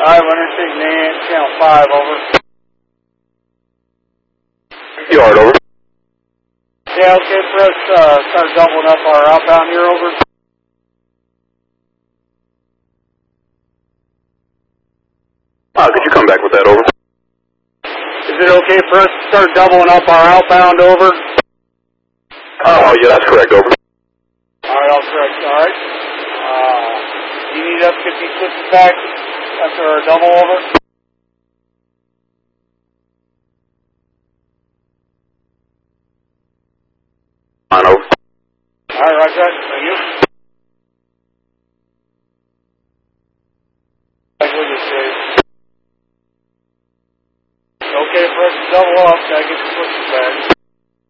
Alright, Interstate Man, channel 5, over. Yard, over. Yeah, okay, for us, start doubling up our outbound here, over. Could you come back with that, over? Is it okay for us to start doubling up our outbound, over? Oh, yeah, that's correct, over. Alright, all correct, alright. You need us to get these switches back after our double, over? On, over. Alright, Roger, thank you.